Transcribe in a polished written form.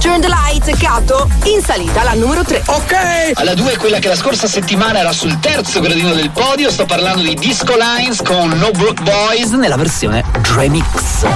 Turn the Light, Kato, in salita alla numero 3. Ok! Alla 2 quella che la scorsa settimana era sul terzo gradino del podio, sto parlando di Disco Lines con No Broke Boys nella versione Remix.